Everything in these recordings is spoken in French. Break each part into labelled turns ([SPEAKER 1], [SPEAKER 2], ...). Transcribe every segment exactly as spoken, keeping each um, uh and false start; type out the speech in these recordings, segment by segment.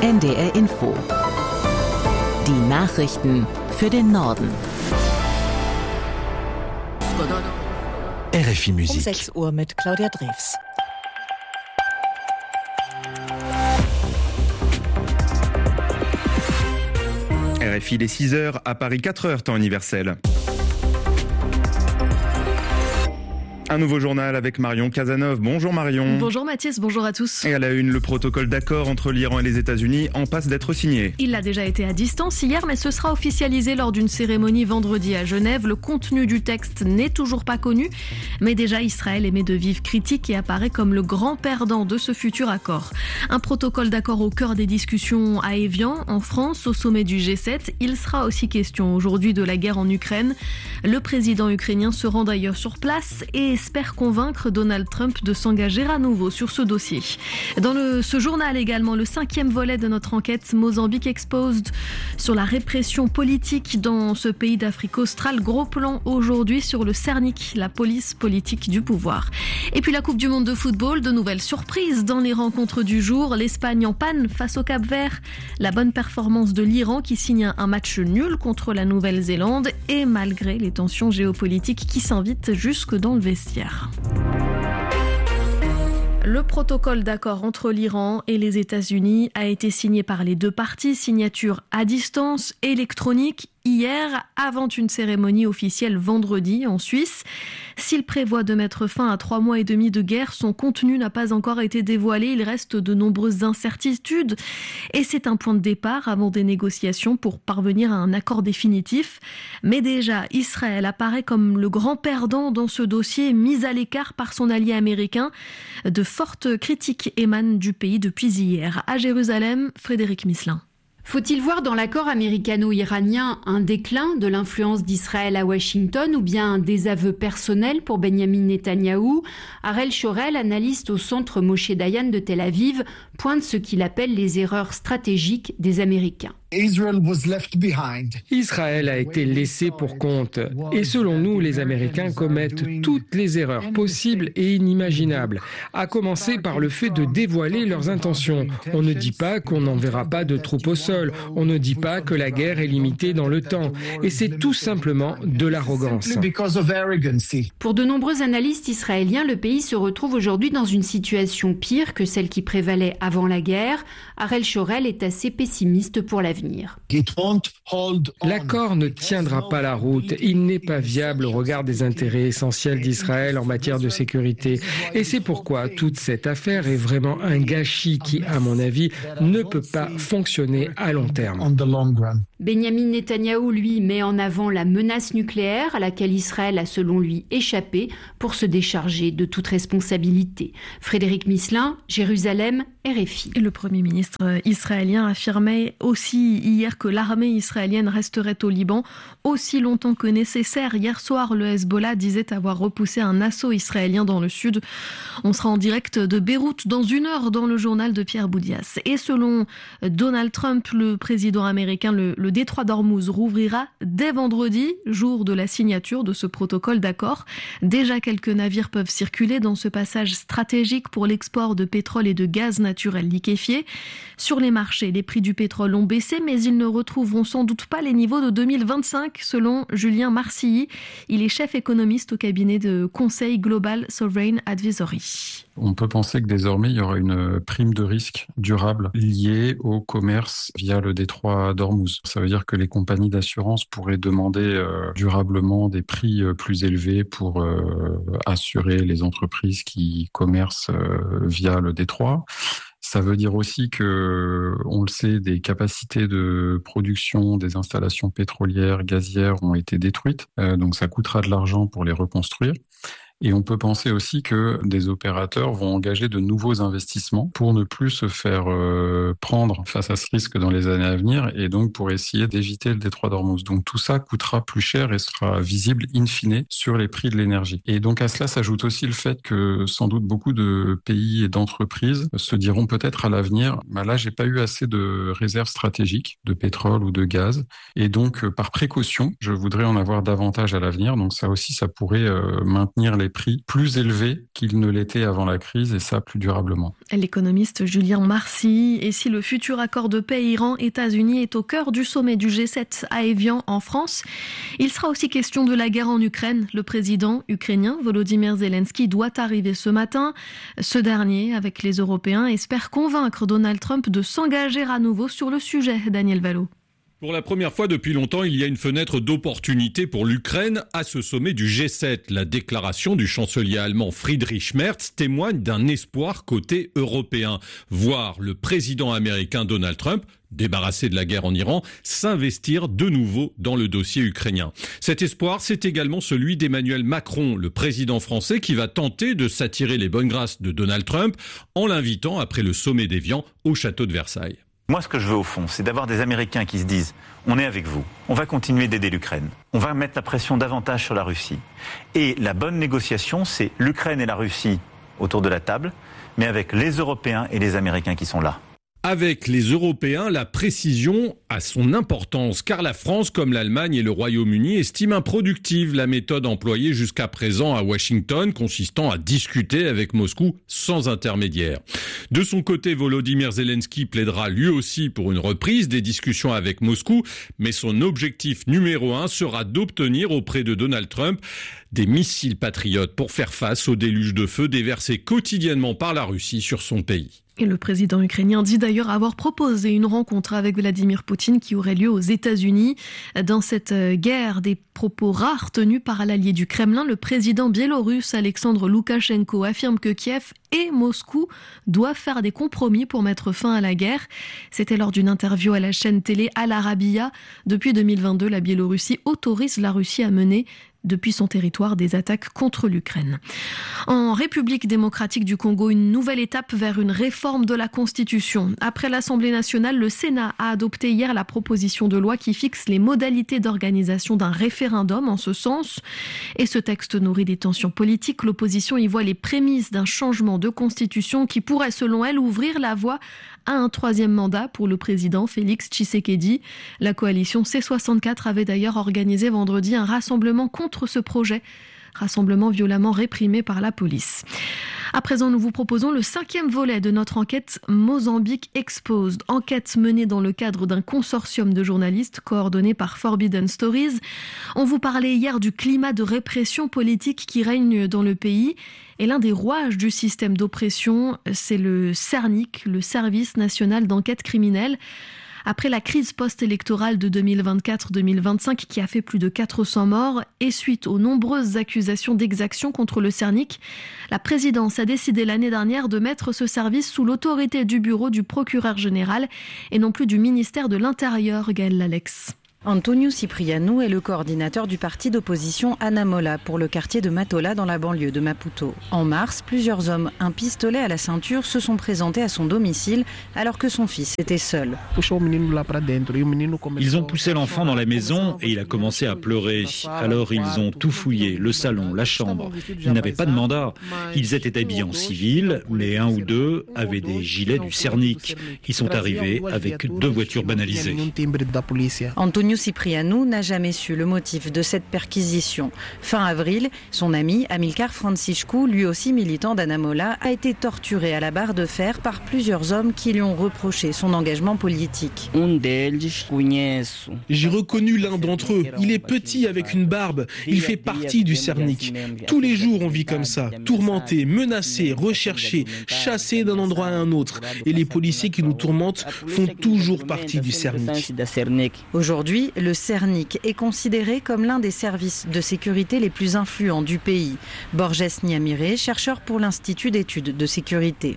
[SPEAKER 1] N D R Info. Die Nachrichten für den Norden.
[SPEAKER 2] R F I Musik.
[SPEAKER 3] Um sechs Uhr mit Claudia Drews.
[SPEAKER 4] R F I, les six heures, à Paris quatre heures, temps universel. Un nouveau journal avec Marion Cazeneuve. Bonjour Marion.
[SPEAKER 5] Bonjour Mathis, bonjour à tous.
[SPEAKER 4] Et à la une, le protocole d'accord entre l'Iran et les États-Unis en passe d'être signé.
[SPEAKER 5] Il a déjà été à distance hier, mais ce sera officialisé lors d'une cérémonie vendredi à Genève. Le contenu du texte n'est toujours pas connu, mais déjà Israël émet de vives critiques et apparaît comme le grand perdant de ce futur accord. Un protocole d'accord au cœur des discussions à Évian, en France, au sommet du G sept. Il sera aussi question aujourd'hui de la guerre en Ukraine. Le président ukrainien se rend d'ailleurs sur place et espère convaincre Donald Trump de s'engager à nouveau sur ce dossier. Dans le, ce journal également, le cinquième volet de notre enquête Mozambique Exposed sur la répression politique dans ce pays d'Afrique australe. Gros plan aujourd'hui sur le Cernic, la police politique du pouvoir. Et puis la Coupe du Monde de football, de nouvelles surprises dans les rencontres du jour. L'Espagne en panne face au Cap-Vert. La bonne performance de l'Iran qui signe un match nul contre la Nouvelle-Zélande et malgré les tensions géopolitiques qui s'invitent jusque dans le vestiaire. Le protocole d'accord entre l'Iran et les États-Unis a été signé par les deux parties, signature à distance, électronique, hier, avant une cérémonie officielle vendredi en Suisse. S'il prévoit de mettre fin à trois mois et demi de guerre, son contenu n'a pas encore été dévoilé. Il reste de nombreuses incertitudes et c'est un point de départ avant des négociations pour parvenir à un accord définitif. Mais déjà, Israël apparaît comme le grand perdant dans ce dossier, mis à l'écart par son allié américain. De fortes critiques émanent du pays depuis hier. À Jérusalem, Frédéric Misselin.
[SPEAKER 6] Faut-il voir dans l'accord américano-iranien un déclin de l'influence d'Israël à Washington ou bien un désaveu personnel pour Benjamin Netanyahou ? Harel Shorel, analyste au centre Moshe Dayan de Tel Aviv, pointe ce qu'il appelle les erreurs stratégiques des Américains.
[SPEAKER 7] Israël a été laissé pour compte. Et selon nous, les Américains commettent toutes les erreurs possibles et inimaginables, à commencer par le fait de dévoiler leurs intentions. On ne dit pas qu'on n'enverra pas de troupes au sol, on ne dit pas que la guerre est limitée dans le temps. Et c'est tout simplement de l'arrogance.
[SPEAKER 6] Pour de nombreux analystes israéliens, le pays se retrouve aujourd'hui dans une situation pire que celle qui prévalait avant la guerre. Harel Shorel est assez pessimiste pour l'avenir.
[SPEAKER 7] L'accord ne tiendra pas la route. Il n'est pas viable au regard des intérêts essentiels d'Israël en matière de sécurité. Et c'est pourquoi toute cette affaire est vraiment un gâchis qui, à mon avis, ne peut pas fonctionner à long terme.
[SPEAKER 6] Benjamin Netanyahou, lui, met en avant la menace nucléaire à laquelle Israël a, selon lui, échappé pour se décharger de toute responsabilité. Frédéric Misselin, Jérusalem, R F I.
[SPEAKER 5] Le Premier ministre israélien affirmait aussi hier que l'armée israélienne resterait au Liban aussi longtemps que nécessaire. Hier soir, le Hezbollah disait avoir repoussé un assaut israélien dans le sud. On sera en direct de Beyrouth dans une heure dans le journal de Pierre Boudias. Et selon Donald Trump, le président américain, le, le détroit d'Ormuz rouvrira dès vendredi, jour de la signature de ce protocole d'accord. Déjà, quelques navires peuvent circuler dans ce passage stratégique pour l'export de pétrole et de gaz naturel liquéfié. Sur les marchés, les prix du pétrole ont baissé, mais ils ne retrouveront sans doute pas les niveaux de deux mille vingt-cinq, selon Julien Marcilly. Il est chef économiste au cabinet de conseil Global Sovereign Advisory.
[SPEAKER 8] On peut penser que désormais, il y aura une prime de risque durable liée au commerce via le détroit d'Ormuz. Ça veut dire que les compagnies d'assurance pourraient demander euh, durablement des prix euh, plus élevés pour euh, assurer les entreprises qui commercent euh, via le détroit. Ça veut dire aussi que, on le sait, des capacités de production des installations pétrolières, gazières ont été détruites. Euh, donc ça coûtera de l'argent pour les reconstruire. Et on peut penser aussi que des opérateurs vont engager de nouveaux investissements pour ne plus se faire euh, prendre face à ce risque dans les années à venir et donc pour essayer d'éviter le détroit d'Ormuz. Donc tout ça coûtera plus cher et sera visible in fine sur les prix de l'énergie. Et donc à cela s'ajoute aussi le fait que sans doute beaucoup de pays et d'entreprises se diront peut-être à l'avenir, bah là j'ai pas eu assez de réserves stratégiques de pétrole ou de gaz et donc par précaution je voudrais en avoir davantage à l'avenir. Donc ça aussi ça pourrait euh, maintenir les prix plus élevés qu'ils ne l'étaient avant la crise, et ça plus durablement.
[SPEAKER 5] L'économiste Julien Marcy. Et si le futur accord de paix Iran-États-Unis est au cœur du sommet du G sept à Évian en France, il sera aussi question de la guerre en Ukraine. Le président ukrainien Volodymyr Zelensky doit arriver ce matin. Ce dernier, avec les Européens, espère convaincre Donald Trump de s'engager à nouveau sur le sujet. Daniel Vallot.
[SPEAKER 9] Pour la première fois depuis longtemps, il y a une fenêtre d'opportunité pour l'Ukraine à ce sommet du G sept. La déclaration du chancelier allemand Friedrich Merz témoigne d'un espoir côté européen. Voir le président américain Donald Trump, débarrassé de la guerre en Iran, s'investir de nouveau dans le dossier ukrainien. Cet espoir, c'est également celui d'Emmanuel Macron, le président français, qui va tenter de s'attirer les bonnes grâces de Donald Trump en l'invitant après le sommet d'Évian au château de Versailles.
[SPEAKER 10] Moi, ce que je veux au fond, c'est d'avoir des Américains qui se disent « on est avec vous, on va continuer d'aider l'Ukraine, on va mettre la pression davantage sur la Russie ». Et la bonne négociation, c'est l'Ukraine et la Russie autour de la table, mais avec les Européens et les Américains qui sont là.
[SPEAKER 9] Avec les Européens, la précision a son importance, car la France, comme l'Allemagne et le Royaume-Uni, estiment improductive la méthode employée jusqu'à présent à Washington, consistant à discuter avec Moscou sans intermédiaire. De son côté, Volodymyr Zelensky plaidera lui aussi pour une reprise des discussions avec Moscou, mais son objectif numéro un sera d'obtenir auprès de Donald Trump des missiles patriotes pour faire face au déluge de feu déversé quotidiennement par la Russie sur son pays.
[SPEAKER 5] Et le président ukrainien dit d'ailleurs avoir proposé une rencontre avec Vladimir Poutine qui aurait lieu aux États-Unis. Dans cette guerre, des propos rares tenus par l'allié du Kremlin, le président biélorusse Alexandre Loukachenko affirme que Kiev et Moscou doivent faire des compromis pour mettre fin à la guerre. C'était lors d'une interview à la chaîne télé Al Arabiya. Depuis deux mille vingt-deux, la Biélorussie autorise la Russie à mener depuis son territoire des attaques contre l'Ukraine. En République démocratique du Congo, une nouvelle étape vers une réforme de la Constitution. Après l'Assemblée nationale, le Sénat a adopté hier la proposition de loi qui fixe les modalités d'organisation d'un référendum en ce sens. Et ce texte nourrit des tensions politiques. L'opposition y voit les prémices d'un changement de Constitution qui pourrait, selon elle, ouvrir la voie à un troisième mandat pour le président Félix Tshisekedi. La coalition C soixante-quatre avait d'ailleurs organisé vendredi un rassemblement contre ce projet, rassemblement violemment réprimé par la police. À présent, nous vous proposons le cinquième volet de notre enquête Mozambique Exposed, enquête menée dans le cadre d'un consortium de journalistes coordonné par Forbidden Stories. On vous parlait hier du climat de répression politique qui règne dans le pays. Et l'un des rouages du système d'oppression, c'est le CERNIC, le Service national d'enquête criminelle. Après la crise post-électorale de deux mille vingt-quatre deux mille vingt-cinq qui a fait plus de quatre cents morts et suite aux nombreuses accusations d'exaction contre le CERNIC, la présidence a décidé l'année dernière de mettre ce service sous l'autorité du bureau du procureur général et non plus du ministère de l'Intérieur, Gaël Lalex.
[SPEAKER 3] Antonio Cipriano est le coordinateur du parti d'opposition Anamola pour le quartier de Matola dans la banlieue de Maputo. En mars, plusieurs hommes, un pistolet à la ceinture, se sont présentés à son domicile alors que son fils était seul.
[SPEAKER 11] Ils ont poussé l'enfant dans la maison et il a commencé à pleurer. Alors ils ont tout fouillé, le salon, la chambre. Ils n'avaient pas de mandat. Ils étaient habillés en civil, mais un ou deux avaient des gilets du CERNIC. Ils sont arrivés avec deux voitures banalisées.
[SPEAKER 3] Antonio Cipriano n'a jamais su le motif de cette perquisition. Fin avril, son ami Amilcar Franciscu, lui aussi militant d'Anamola, a été torturé à la barre de fer par plusieurs hommes qui lui ont reproché son engagement politique.
[SPEAKER 12] J'ai reconnu l'un d'entre eux. Il est petit avec une barbe. Il fait partie du CERNIC. Tous les jours on vit comme ça, tourmenté, menacé, recherché, chassé d'un endroit à un autre. Et les policiers qui nous tourmentent font toujours partie du CERNIC.
[SPEAKER 3] Aujourd'hui, le CERNIC est considéré comme l'un des services de sécurité les plus influents du pays. Borges Niamire, chercheur pour l'Institut d'études de sécurité.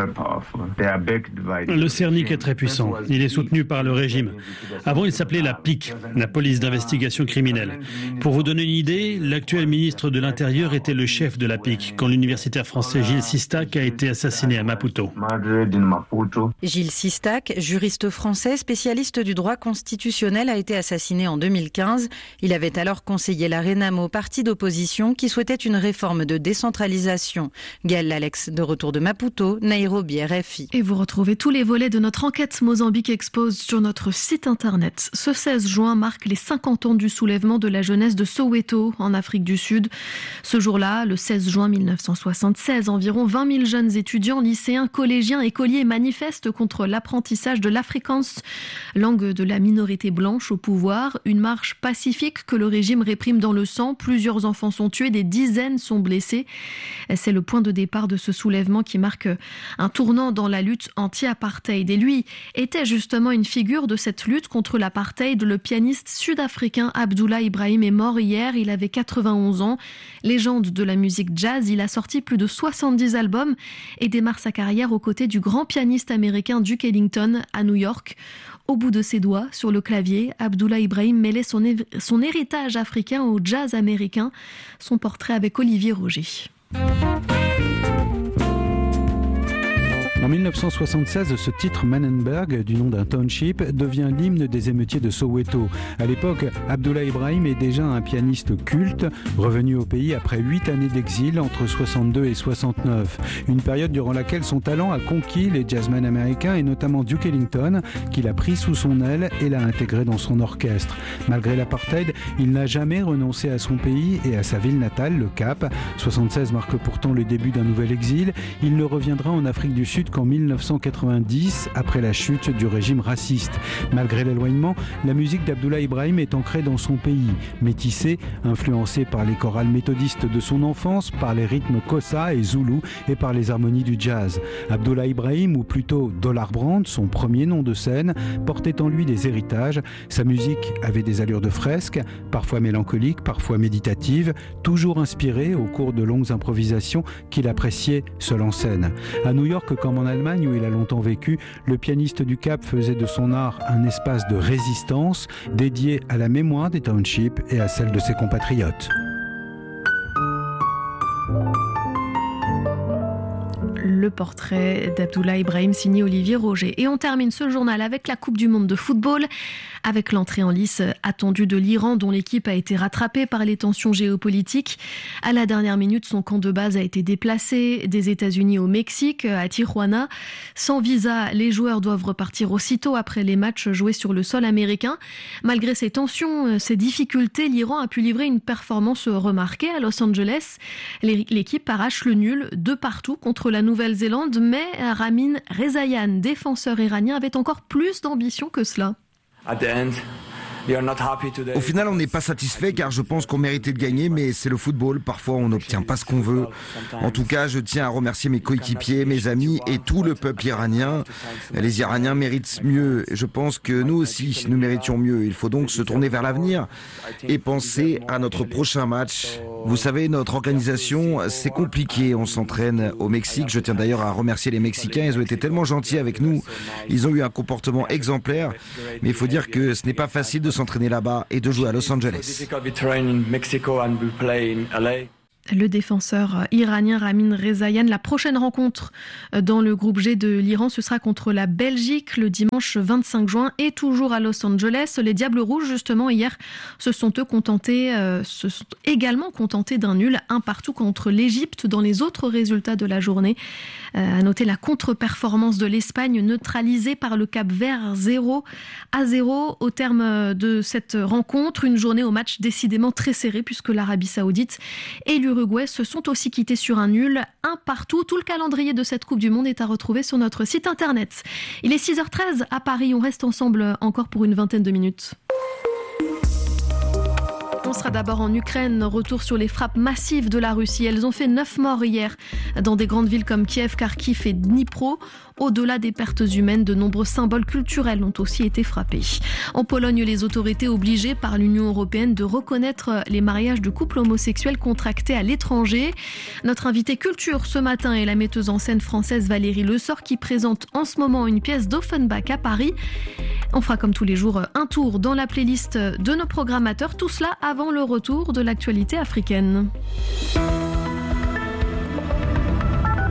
[SPEAKER 13] Le CERNIC est très puissant. Il est soutenu par le régime. Avant, il s'appelait la P I C, la police d'investigation criminelle. Pour vous donner une idée, l'actuel ministre de l'Intérieur était le chef de la P I C quand l'universitaire français Gilles Sistac a été assassiné à Maputo.
[SPEAKER 3] Gilles Sistac, juriste français spécialiste du droit constitutionnel, a été été assassiné en deux mille quinze. Il avait alors conseillé la Renamo, parti d'opposition qui souhaitait une réforme de décentralisation. Gaël Lalex, de retour de Maputo, Nairobi, R F I.
[SPEAKER 5] Et vous retrouvez tous les volets de notre enquête Mozambique Expose sur notre site internet. Ce seize juin marque les cinquante ans du soulèvement de la jeunesse de Soweto, en Afrique du Sud. Ce jour-là, le seize juin mille neuf cent soixante-seize, environ vingt mille jeunes étudiants, lycéens, collégiens, écoliers manifestent contre l'apprentissage de l'afrikaans, langue de la minorité blanche au pouvoir. Une marche pacifique que le régime réprime dans le sang. Plusieurs enfants sont tués, des dizaines sont blessés. C'est le point de départ de ce soulèvement qui marque un tournant dans la lutte anti-apartheid. Et lui était justement une figure de cette lutte contre l'apartheid. Le pianiste sud-africain Abdoulaye Ibrahim est mort hier. Il avait quatre-vingt-onze ans. Légende de la musique jazz, il a sorti plus de soixante-dix albums et démarre sa carrière aux côtés du grand pianiste américain Duke Ellington à New York. Au bout de ses doigts, sur le clavier, Abdoulaye Ibrahim mêlait son, é- son héritage africain au jazz américain. Son portrait avec Olivier Roger.
[SPEAKER 14] En mille neuf cent soixante-seize, ce titre Manenberg, du nom d'un township, devient l'hymne des émeutiers de Soweto. À l'époque, Abdoulaye Ibrahim est déjà un pianiste culte, revenu au pays après huit années d'exil entre soixante-deux et soixante-neuf. Une période durant laquelle son talent a conquis les jazzmen américains et notamment Duke Ellington, qu'il a pris sous son aile et l'a intégré dans son orchestre. Malgré l'apartheid, il n'a jamais renoncé à son pays et à sa ville natale, le Cap. soixante-seize marque pourtant le début d'un nouvel exil. Il ne reviendra en Afrique du Sud qu'en mille neuf cent quatre-vingt-dix, après la chute du régime raciste. Malgré l'éloignement, la musique d'Abdoulaye Ibrahim est ancrée dans son pays. Métissée, influencée par les chorales méthodistes de son enfance, par les rythmes Xhosa et Zoulou et par les harmonies du jazz. Abdoulaye Ibrahim, ou plutôt Dollar Brand, son premier nom de scène, portait en lui des héritages. Sa musique avait des allures de fresque, parfois mélancolique, parfois méditative, toujours inspirée au cours de longues improvisations qu'il appréciait seul en scène. À New York comme en Allemagne, où il a longtemps vécu, le pianiste du Cap faisait de son art un espace de résistance dédié à la mémoire des townships et à celle de ses compatriotes.
[SPEAKER 5] Le portrait d'Abdoulaye Ibrahim signé Olivier Roger. Et on termine ce journal avec la Coupe du Monde de football, avec l'entrée en lice attendue de l'Iran, dont l'équipe a été rattrapée par les tensions géopolitiques. À la dernière minute, son camp de base a été déplacé des États-Unis au Mexique, à Tijuana. Sans visa, les joueurs doivent repartir aussitôt après les matchs joués sur le sol américain. Malgré ces tensions, ces difficultés, l'Iran a pu livrer une performance remarquée à Los Angeles. L'équipe arrache le nul de partout contre la Nouvelle-Zélande, mais Ramin Rezaian, défenseur iranien, avait encore plus d'ambition que cela.
[SPEAKER 15] Au final, on n'est pas satisfait car je pense qu'on méritait de gagner, mais c'est le football. Parfois, on n'obtient pas ce qu'on veut. En tout cas, je tiens à remercier mes coéquipiers, mes amis et tout le peuple iranien. Les Iraniens méritent mieux. Je pense que nous aussi, nous méritions mieux. Il faut donc se tourner vers l'avenir et penser à notre prochain match. Vous savez, notre organisation, c'est compliqué. On s'entraîne au Mexique. Je tiens d'ailleurs à remercier les Mexicains. Ils ont été tellement gentils avec nous. Ils ont eu un comportement exemplaire. Mais il faut dire que ce n'est pas facile de s'entraîner là-bas et de jouer à Los Angeles.
[SPEAKER 5] Le défenseur iranien Ramin Rezaian. La prochaine rencontre dans le groupe G de l'Iran, ce sera contre la Belgique le dimanche vingt-cinq juin et toujours à Los Angeles. Les Diables Rouges, justement, hier, se sont eux contentés, euh, se sont également contentés d'un nul, un partout contre l'Égypte. Dans les autres résultats de la journée, euh, à noter la contre-performance de l'Espagne, neutralisée par le Cap-Vert zéro à zéro au terme de cette rencontre. Une journée au match décidément très serré puisque l'Arabie Saoudite et l'Uruguay se sont aussi quittés sur un nul, un partout. Tout le calendrier de cette Coupe du Monde est à retrouver sur notre site internet. Il est six heures treize à Paris. On reste ensemble encore pour une vingtaine de minutes. On sera d'abord en Ukraine. Retour sur les frappes massives de la Russie. Elles ont fait neuf morts hier dans des grandes villes comme Kiev, Kharkiv et Dnipro. Au-delà des pertes humaines, de nombreux symboles culturels ont aussi été frappés. En Pologne, les autorités obligées par l'Union européenne de reconnaître les mariages de couples homosexuels contractés à l'étranger. Notre invitée culture ce matin est la metteuse en scène française Valérie Lessort qui présente en ce moment une pièce d'Offenbach à Paris. On fera comme tous les jours un tour dans la playlist de nos programmateurs. Tout cela avant le retour de l'actualité africaine.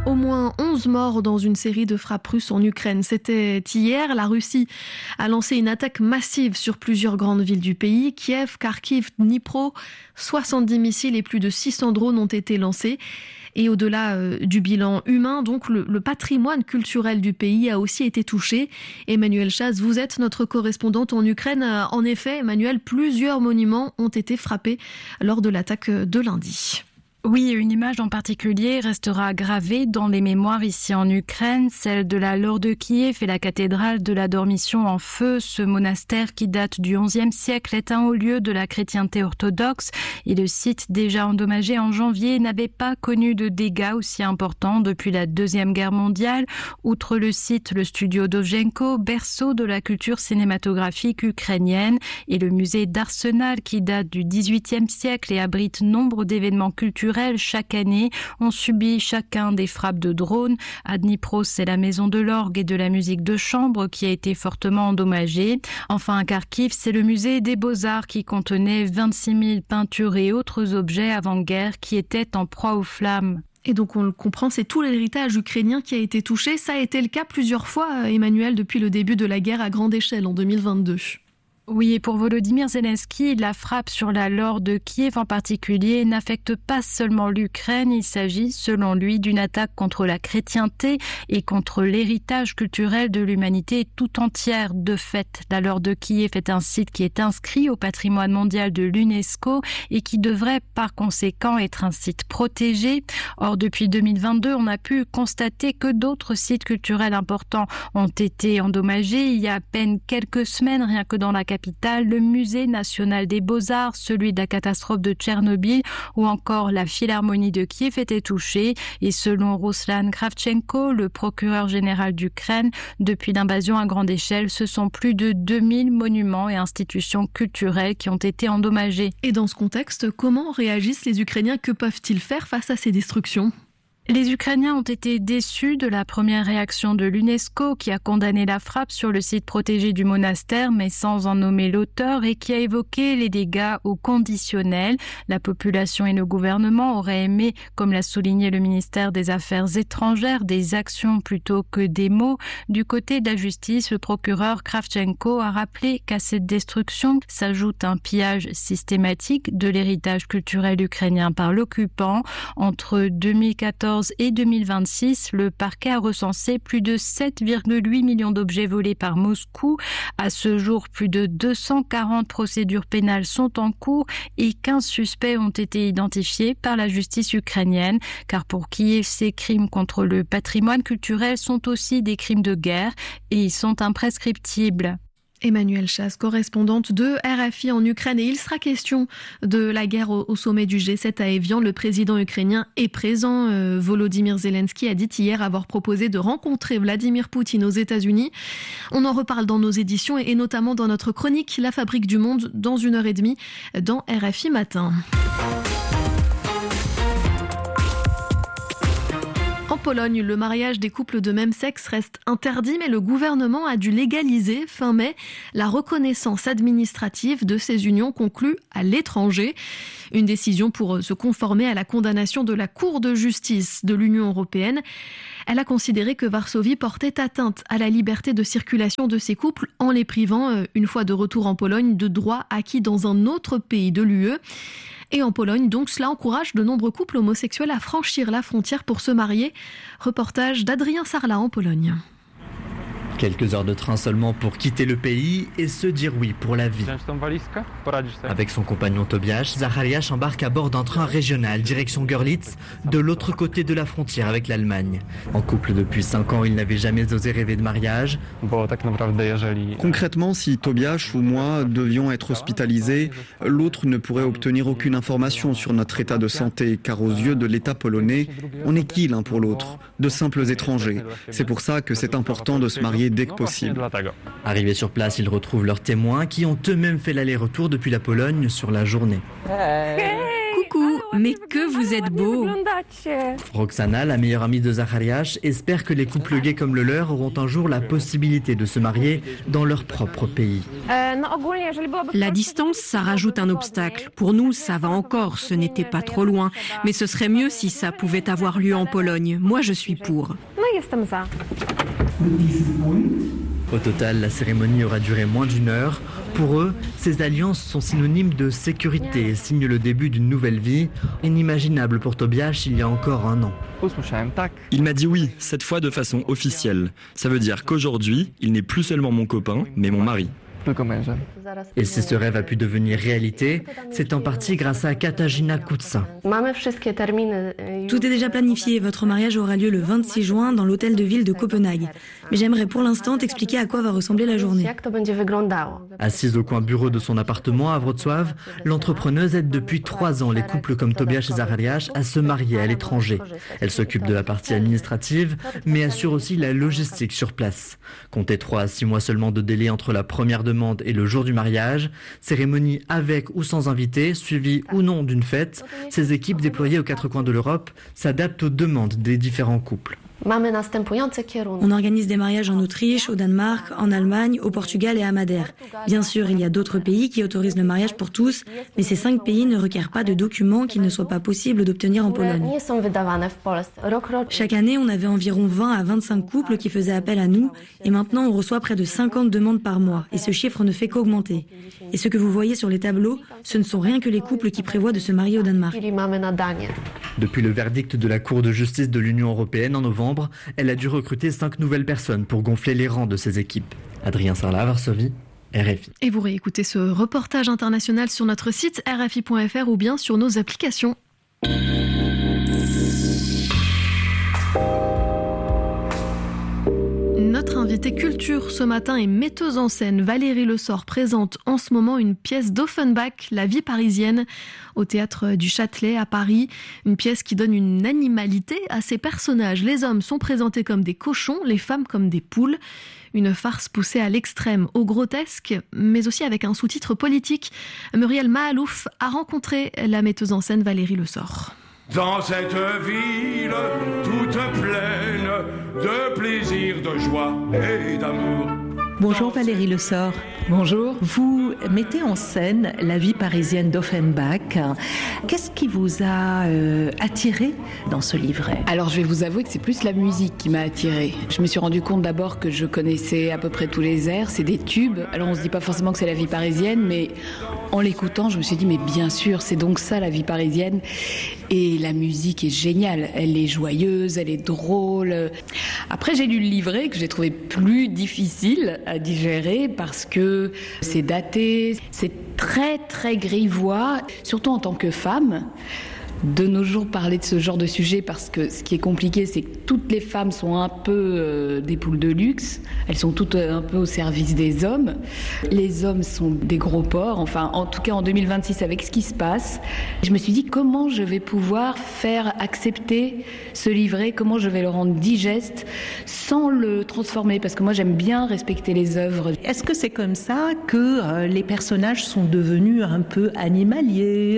[SPEAKER 5] Au moins onze morts dans une série de frappes russes en Ukraine. C'était hier. La Russie a lancé une attaque massive sur plusieurs grandes villes du pays. Kiev, Kharkiv, Dnipro. soixante-dix missiles et plus de six cents drones ont été lancés. Et au-delà euh, du bilan humain, donc le, le patrimoine culturel du pays a aussi été touché. Emmanuel Chaz, vous êtes notre correspondante en Ukraine. En effet, Emmanuel, plusieurs monuments ont été frappés lors de l'attaque de lundi.
[SPEAKER 3] Oui, une image en particulier restera gravée dans les mémoires ici en Ukraine, celle de la Laure de Kiev et la cathédrale de la Dormition en feu. Ce monastère qui date du onzième siècle est un haut lieu de la chrétienté orthodoxe et le site déjà endommagé en janvier n'avait pas connu de dégâts aussi importants depuis la Deuxième Guerre mondiale. Outre le site, le studio Dovzhenko, berceau de la culture cinématographique ukrainienne, et le musée d'Arsenal qui date du dix-huitième siècle et abrite nombre d'événements culturels chaque année, ont subi chacun des frappes de drones. À Dnipro, c'est la maison de l'orgue et de la musique de chambre qui a été fortement endommagée. Enfin, à Kharkiv, c'est le musée des Beaux-Arts qui contenait vingt-six mille peintures et autres objets avant-guerre qui étaient en proie aux flammes.
[SPEAKER 5] Et donc on le comprend, c'est tout l'héritage ukrainien qui a été touché. Ça a été le cas plusieurs fois, Emmanuel, depuis le début de la guerre à grande échelle en deux mille vingt-deux.
[SPEAKER 3] Oui, et pour Volodymyr Zelensky, la frappe sur la Laure de Kiev en particulier n'affecte pas seulement l'Ukraine. Il s'agit, selon lui, d'une attaque contre la chrétienté et contre l'héritage culturel de l'humanité tout entière. De fait, la Laure de Kiev est un site qui est inscrit au patrimoine mondial de l'UNESCO et qui devrait par conséquent être un site protégé. Or, depuis deux mille vingt-deux, on a pu constater que d'autres sites culturels importants ont été endommagés. Il y a à peine quelques semaines, rien que dans la capitale, le musée national des Beaux-Arts, celui de la catastrophe de Tchernobyl ou encore la Philharmonie de Kiev étaient touchés. Et selon Ruslan Kravchenko, le procureur général d'Ukraine, depuis l'invasion à grande échelle, ce sont plus de deux mille monuments et institutions culturelles qui ont été endommagés.
[SPEAKER 5] Et dans ce contexte, comment réagissent les Ukrainiens? Que peuvent-ils faire face à ces destructions?
[SPEAKER 3] Les Ukrainiens ont été déçus de la première réaction de l'UNESCO qui a condamné la frappe sur le site protégé du monastère mais sans en nommer l'auteur et qui a évoqué les dégâts au conditionnel. La population et le gouvernement auraient aimé, comme l'a souligné le ministère des Affaires étrangères, des actions plutôt que des mots. Du côté de la justice, le procureur Kravchenko a rappelé qu'à cette destruction s'ajoute un pillage systématique de l'héritage culturel ukrainien par l'occupant. Entre deux mille quatorze et deux mille vingt-six, le parquet a recensé plus de sept virgule huit millions d'objets volés par Moscou. À ce jour, plus de deux cent quarante procédures pénales sont en cours et quinze suspects ont été identifiés par la justice ukrainienne. Car pour Kiev, ces crimes contre le patrimoine culturel sont aussi des crimes de guerre et ils sont imprescriptibles.
[SPEAKER 5] Emmanuel Chaz, correspondante de R F I en Ukraine. Et il sera question de la guerre au, au sommet du G sept à Évian. Le président ukrainien est présent. Euh, Volodymyr Zelensky a dit hier avoir proposé de rencontrer Vladimir Poutine aux États-Unis. On en reparle dans nos éditions et, et notamment dans notre chronique La Fabrique du Monde dans une heure et demie dans R F I Matin. En Pologne, le mariage des couples de même sexe reste interdit, mais le gouvernement a dû légaliser fin mai la reconnaissance administrative de ces unions conclues à l'étranger. Une décision pour se conformer à la condamnation de la Cour de justice de l'Union européenne. Elle a considéré que Varsovie portait atteinte à la liberté de circulation de ces couples en les privant, une fois de retour en Pologne, de droits acquis dans un autre pays de l'U E. Et en Pologne, donc, cela encourage de nombreux couples homosexuels à franchir la frontière pour se marier. Reportage d'Adrien Sarlat en Pologne.
[SPEAKER 16] Quelques heures de train seulement pour quitter le pays et se dire oui pour la vie. Avec son compagnon Tobiasz, Zachariasz embarque à bord d'un train régional direction Görlitz, de l'autre côté de la frontière avec l'Allemagne. En couple depuis cinq ans, il n'avait jamais osé rêver de mariage.
[SPEAKER 17] Concrètement, si Tobiasz ou moi devions être hospitalisés, l'autre ne pourrait obtenir aucune information sur notre état de santé, car aux yeux de l'État polonais, on n'est qui l'un pour l'autre, de simples étrangers. C'est pour ça que c'est important de se marier dès que possible.
[SPEAKER 16] Arrivés sur place, ils retrouvent leurs témoins qui ont eux-mêmes fait l'aller-retour depuis la Pologne sur la journée.
[SPEAKER 5] Coucou,
[SPEAKER 18] Mais que vous êtes beau.
[SPEAKER 16] Roxana, la meilleure amie de Zacharias, espère que les couples gays comme le leur auront un jour la possibilité de se marier dans leur propre pays.
[SPEAKER 18] La distance, ça rajoute un obstacle. Pour nous, ça va encore, ce n'était pas trop loin. Mais ce serait mieux si ça pouvait avoir lieu en Pologne. Moi, je suis pour.
[SPEAKER 16] Au total, la cérémonie aura duré moins d'une heure. Pour eux, ces alliances sont synonymes de sécurité et signent le début d'une nouvelle vie, inimaginable pour Tobiasz il y a encore un an.
[SPEAKER 19] Il m'a dit oui, cette fois de façon officielle. Ça veut dire qu'aujourd'hui, il n'est plus seulement mon copain, mais mon mari.
[SPEAKER 16] Et si ce rêve a pu devenir réalité, c'est en partie grâce à Katarzyna Kutsa.
[SPEAKER 20] Tout est déjà planifié. Votre mariage aura lieu le vingt-six juin dans l'hôtel de ville de Copenhague. Mais j'aimerais pour l'instant t'expliquer à quoi va ressembler la journée.
[SPEAKER 16] Assise au coin bureau de son appartement à Wrocław, l'entrepreneuse aide depuis trois ans les couples comme Tobiasz et Zacharias à se marier à l'étranger. Elle s'occupe de la partie administrative, mais assure aussi la logistique sur place. Comptez trois à six mois seulement de délai entre la première demande et le jour du mariage, cérémonie avec ou sans invité, suivie ou non d'une fête, ces équipes déployées aux quatre coins de l'Europe s'adaptent aux demandes des différents couples.
[SPEAKER 20] On organise des mariages en Autriche, au Danemark, en Allemagne, au Portugal et à Madère. Bien sûr, il y a d'autres pays qui autorisent le mariage pour tous, mais ces cinq pays ne requièrent pas de documents qu'il ne soit pas possible d'obtenir en Pologne. Chaque année, on avait environ vingt à vingt-cinq couples qui faisaient appel à nous, et maintenant on reçoit près de cinquante demandes par mois, et ce chiffre ne fait qu'augmenter. Et ce que vous voyez sur les tableaux, ce ne sont rien que les couples qui prévoient de se marier au Danemark.
[SPEAKER 16] Depuis le verdict de la Cour de justice de l'Union européenne en novembre, elle a dû recruter cinq nouvelles personnes pour gonfler les rangs de ses équipes. Adrien Sarlat, Varsovie, R F I.
[SPEAKER 5] Et vous réécoutez ce reportage international sur notre site R F I point F R ou bien sur nos applications. Notre invitée culture ce matin est metteuse en scène. Valérie Lessort présente en ce moment une pièce d'Offenbach, La vie parisienne, au théâtre du Châtelet à Paris. Une pièce qui donne une animalité à ses personnages. Les hommes sont présentés comme des cochons, les femmes comme des poules. Une farce poussée à l'extrême, au grotesque, mais aussi avec un sous-titre politique. Muriel Mahalouf a rencontré la metteuse en scène Valérie Lessort.
[SPEAKER 21] Dans cette ville toute pleine de plaisir, de joie et d'amour.
[SPEAKER 22] Bonjour Valérie Lessort. Bonjour. Vous mettez en scène la vie parisienne d'Offenbach. Qu'est-ce qui vous a euh, attiré dans ce livret ?
[SPEAKER 23] Alors je vais vous avouer que c'est plus la musique qui m'a attirée. Je me suis rendu compte d'abord que je connaissais à peu près tous les airs, c'est des tubes. Alors on se dit pas forcément que c'est la vie parisienne, mais en l'écoutant, je me suis dit mais bien sûr, c'est donc ça la vie parisienne. Et la musique est géniale, elle est joyeuse, elle est drôle. Après j'ai lu le livret que j'ai trouvé plus difficile à digérer parce que c'est daté, c'est très très grivois, surtout en tant que femme. De nos jours, parler de ce genre de sujet, parce que ce qui est compliqué, c'est que toutes les femmes sont un peu euh, des poules de luxe. Elles sont toutes euh, un peu au service des hommes. Les hommes sont des gros porcs. Enfin, en tout cas, en deux mille vingt-six, avec ce qui se passe, je me suis dit comment je vais pouvoir faire accepter ce livret, comment je vais le rendre digeste sans le transformer, parce que moi, j'aime bien respecter les œuvres.
[SPEAKER 22] Est-ce que c'est comme ça que euh, les personnages sont devenus un peu animaliers ?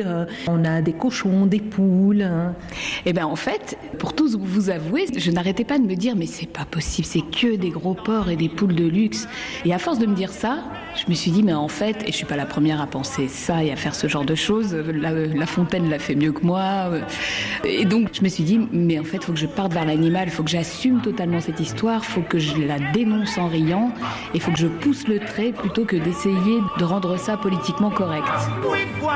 [SPEAKER 22] euh, On a des cochons, des poules.
[SPEAKER 23] Eh bien en fait, pour tous vous avouer, je n'arrêtais pas de me dire mais c'est pas possible, c'est que des gros porcs et des poules de luxe. Et à force de me dire ça, je me suis dit mais en fait, et je suis pas la première à penser ça et à faire ce genre de choses, La, la Fontaine l'a fait mieux que moi. Et donc je me suis dit mais en fait, il faut que je parte vers l'animal, il faut que j'assume totalement cette histoire, il faut que je la dénonce en riant, et il faut que je pousse le trait plutôt que d'essayer de rendre ça politiquement correct.